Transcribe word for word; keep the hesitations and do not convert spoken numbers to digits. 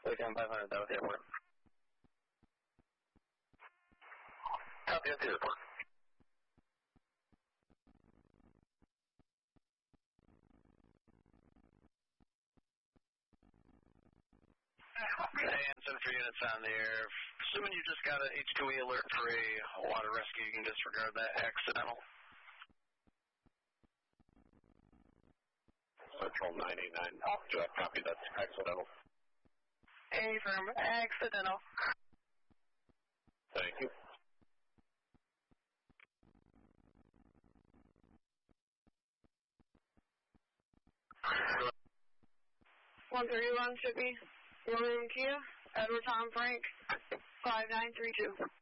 thirty-seven five hundred, that was the airport. Copy, that's the airport. Hey, seven three units on the air. Assuming you just got an H two E alert for a water rescue, you can disregard that accidental. Central nine eight nine, direct copy, that's accidental. A firm, accidental. Thank you. one thirty-one should be William Kia, Edward Tom Frank, five nine three two.